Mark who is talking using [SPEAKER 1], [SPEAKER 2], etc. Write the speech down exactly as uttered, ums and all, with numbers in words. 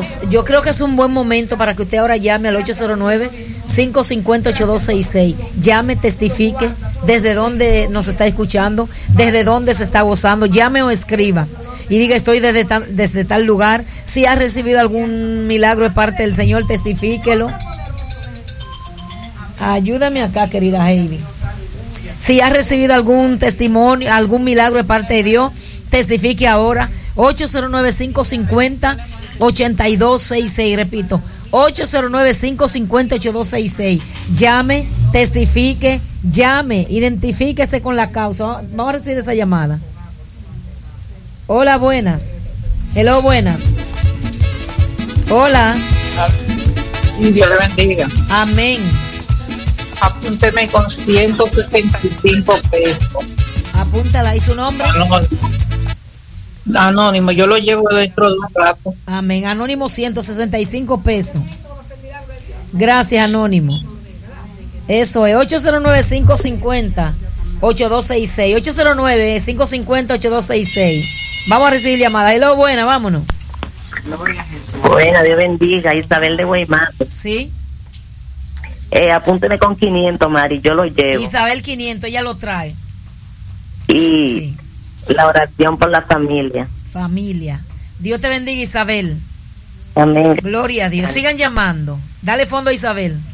[SPEAKER 1] hermanos, yo creo que es un buen momento para que usted ahora llame al ocho cero nueve, cinco cinco cero, ocho dos seis seis. Llame, testifique desde dónde nos está escuchando, desde dónde se está gozando. Llame o escriba y diga: estoy desde tal, desde tal lugar. Si ha recibido algún milagro de parte del Señor, testifíquelo. Ayúdame acá, querida Heidi. Si ha recibido algún testimonio, algún milagro de parte de Dios, testifique ahora. ocho cero nueve, cinco cinco cero, ocho dos seis seis. Repito, ocho cero nueve, cinco cinco cero, ocho dos seis seis. Llame, testifique, llame, identifíquese con la causa. Vamos a recibir esa llamada. Hola, buenas. Hello, buenas. Hola.
[SPEAKER 2] Dios le bendiga.
[SPEAKER 1] Amén.
[SPEAKER 2] Apúnteme con ciento sesenta y cinco pesos.
[SPEAKER 1] Apúntala. ¿Y su nombre?
[SPEAKER 2] Anónimo. Anónimo, yo lo llevo dentro de un rato.
[SPEAKER 1] Amén. Anónimo, ciento sesenta y cinco pesos. Gracias, Anónimo. Eso es, ocho cero nueve, cinco cinco cero, ocho dos seis seis. ocho cero nueve, cinco cinco cero, ocho dos seis seis. Vamos a recibir llamada. Hello, buena, vámonos.
[SPEAKER 3] Buena, Dios bendiga. Isabel de Guaymate.
[SPEAKER 1] Sí.
[SPEAKER 3] Eh, apúnteme con quinientos, Mari, yo lo llevo.
[SPEAKER 1] Isabel quinientos, ella lo trae.
[SPEAKER 3] Y
[SPEAKER 1] sí.
[SPEAKER 3] La oración por la familia.
[SPEAKER 1] Familia. Dios te bendiga, Isabel.
[SPEAKER 3] Amén.
[SPEAKER 1] Gloria a Dios. Sigan llamando. Dale fondo a Isabel.